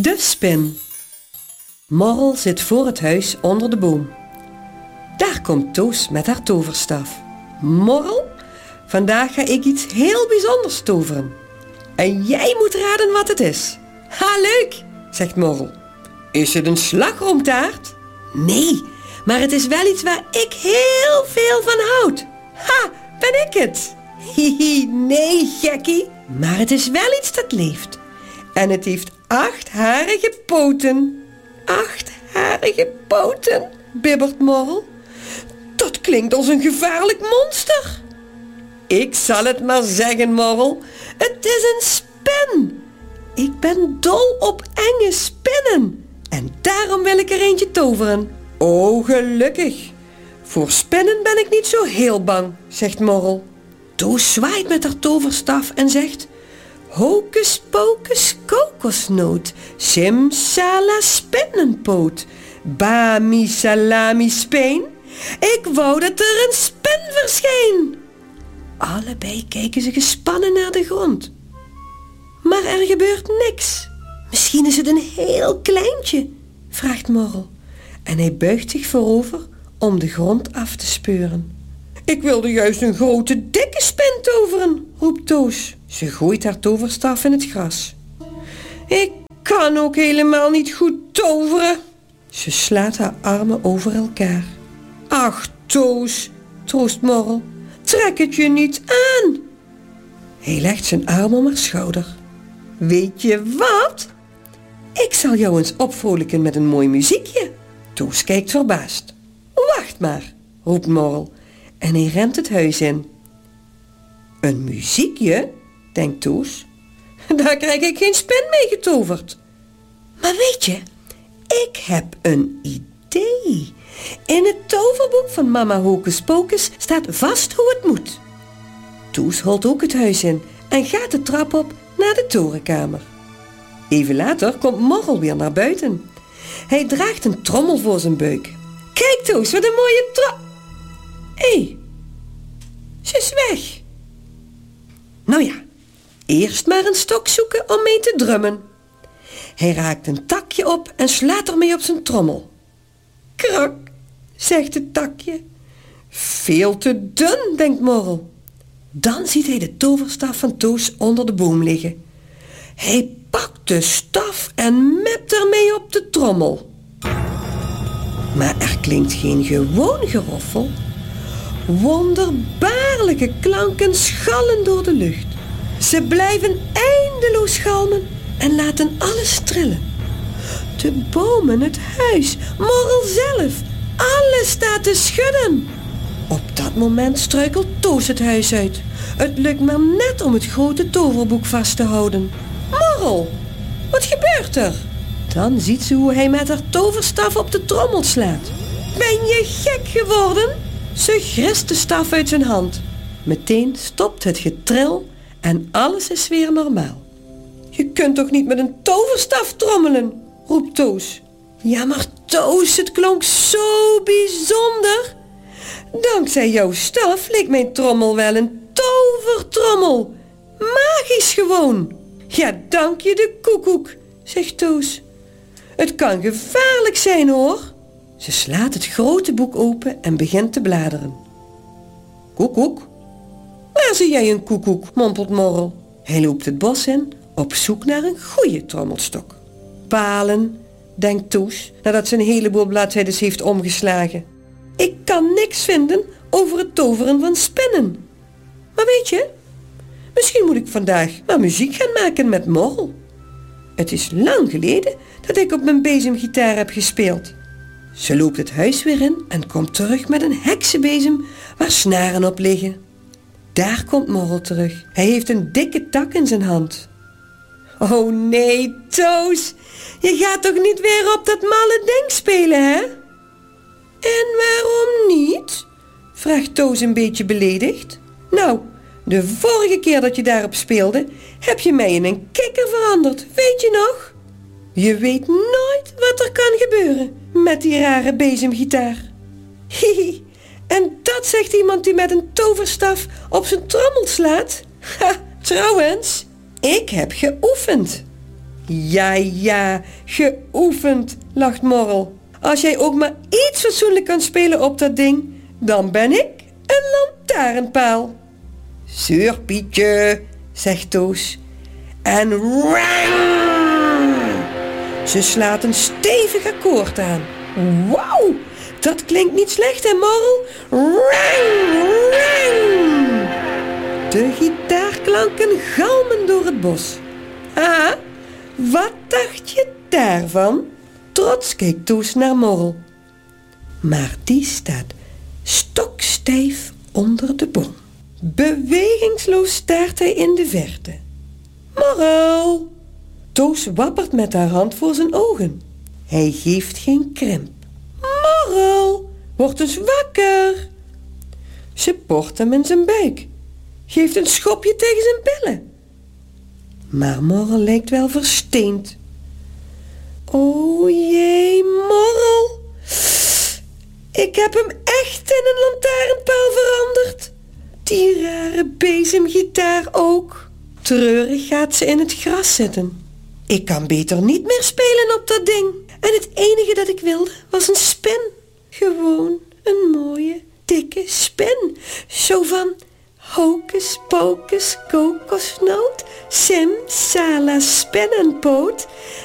De spin. Morrel zit voor het huis onder de boom. Daar komt Toos met haar toverstaf. Morrel, vandaag ga ik iets heel bijzonders toveren. En jij moet raden wat het is. Ha, leuk, zegt Morrel. Is het een slagroomtaart? Nee, maar het is wel iets waar ik heel veel van houd. Ha, ben ik het? Hihi, nee, gekkie. Maar het is wel iets dat leeft. En het heeft 8 harige poten. 8 harige poten, bibbert Morrel. Dat klinkt als een gevaarlijk monster. Ik zal het maar zeggen, Morrel. Het is een spin. Ik ben dol op enge spinnen. En daarom wil ik er eentje toveren. Oh, gelukkig. Voor spinnen ben ik niet zo heel bang, zegt Morrel. Toos zwaait met haar toverstaf en zegt: Hocus pocus kokosnoot, simsala spinnenpoot, bami salami speen. Ik wou dat er een spin verscheen. Allebei kijken ze gespannen naar de grond. Maar er gebeurt niks. Misschien is het een heel kleintje, vraagt Morrel. En hij buigt zich voorover om de grond af te speuren. Ik wilde juist een grote, dikke spin toveren, roept Toos. Ze gooit haar toverstaf in het gras. Ik kan ook helemaal niet goed toveren. Ze slaat haar armen over elkaar. Ach, Toos, troost Morrel, trek het je niet aan. Hij legt zijn arm om haar schouder. Weet je wat? Ik zal jou eens opvrolijken met een mooi muziekje. Toos kijkt verbaasd. Wacht maar, roept Morrel en hij rent het huis in. Een muziekje, denkt Toos. Daar krijg ik geen spin mee getoverd. Maar weet je, ik heb een idee. In het toverboek van mama Hocus Pocus staat vast hoe het moet. Toos holt ook het huis in en gaat de trap op naar de torenkamer. Even later komt Morrel weer naar buiten. Hij draagt een trommel voor zijn buik. Kijk Toos, wat een mooie Hé, ze is weg. Nou ja, eerst maar een stok zoeken om mee te drummen. Hij raakt een takje op en slaat ermee op zijn trommel. Krak, zegt het takje. Veel te dun, denkt Morrel. Dan ziet hij de toverstaf van Toos onder de boom liggen. Hij pakt de staf en mept ermee op de trommel. Maar er klinkt geen gewoon geroffel. Wonderbaarlijke klanken schallen door de lucht. Ze blijven eindeloos galmen en laten alles trillen. De bomen, het huis, Morrel zelf, alles staat te schudden. Op dat moment struikelt Toos het huis uit. Het lukt maar net om het grote toverboek vast te houden. Morrel, wat gebeurt er? Dan ziet ze hoe hij met haar toverstaf op de trommel slaat. Ben je gek geworden? Ze grist de staf uit zijn hand. Meteen stopt het getril en alles is weer normaal. Je kunt toch niet met een toverstaf trommelen, roept Toos. Ja, maar Toos, het klonk zo bijzonder. Dankzij jouw staf leek mijn trommel wel een tovertrommel. Magisch gewoon. Ja, dank je de koekoek, zegt Toos. Het kan gevaarlijk zijn hoor. Ze slaat het grote boek open en begint te bladeren. Koekoek? Waar zie jij een koekoek, mompelt Morrel. Hij loopt het bos in op zoek naar een goede trommelstok. Palen, denkt Toos, nadat ze een heleboel bladzijden heeft omgeslagen. Ik kan niks vinden over het toveren van spinnen. Maar weet je, misschien moet ik vandaag maar muziek gaan maken met Morrel. Het is lang geleden dat ik op mijn bezemgitaar heb gespeeld. Ze loopt het huis weer in en komt terug met een heksenbezem waar snaren op liggen. Daar komt Morrel terug. Hij heeft een dikke tak in zijn hand. Oh nee, Toos, je gaat toch niet weer op dat malle ding spelen, hè? En waarom niet? Vraagt Toos een beetje beledigd. Nou, de vorige keer dat je daarop speelde, heb je mij in een kikker veranderd, weet je nog? Je weet nooit wat er kan gebeuren met die rare bezemgitaar. Hihi, en dat zegt iemand die met een toverstaf op zijn trommel slaat? Ha, trouwens, ik heb geoefend. Ja, geoefend, lacht Morrel. Als jij ook maar iets fatsoenlijk kan spelen op dat ding, dan ben ik een lantaarnpaal. Zeur Pietje, zegt Toos. En rang! Ze slaat een stevig akkoord aan. Wauw, dat klinkt niet slecht, hè, Morrel? Rang, rang! De gitaarklanken galmen door het bos. Haha, wat dacht je daarvan? Trots keek Toos naar Morrel. Maar die staat stokstijf onder de boom. Bewegingsloos staart hij in de verte. Morrel! Toos wappert met haar hand voor zijn ogen. Hij geeft geen krimp. Morrel, word eens wakker! Ze port hem in zijn buik. Geeft een schopje tegen zijn billen. Maar Morrel lijkt wel versteend. O jee, Morrel. Ik heb hem echt in een lantaarnpaal veranderd. Die rare bezemgitaar ook. Treurig gaat ze in het gras zitten. Ik kan beter niet meer spelen op dat ding. En het enige dat ik wilde was een spin. Gewoon een mooie, dikke spin. Zo van hocus pocus kokosnoot, sim, sala, spin en poot.